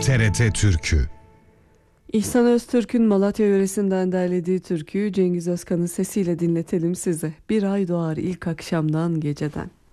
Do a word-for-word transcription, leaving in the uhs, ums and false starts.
T R T Türkü. İhsan Öztürk'ün Malatya yöresinden derlediği türküyü Cengiz Özkan'ın sesiyle dinletelim size. Bir ay doğar ilk akşamdan geceden.